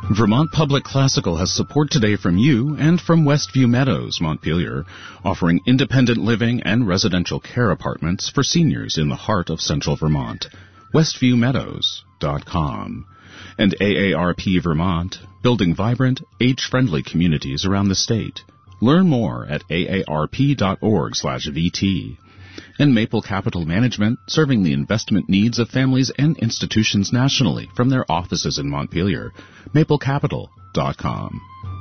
Vermont Public Classical has support today from you and from Westview Meadows, Montpelier, offering independent living and residential care apartments for seniors in the heart of central Vermont. WestviewMeadows.com. And AARP Vermont, building vibrant, age-friendly communities around the state. Learn more at aarp.org/VT. And Maple Capital Management, serving the investment needs of families and institutions nationally from their offices in Montpelier. MapleCapital.com.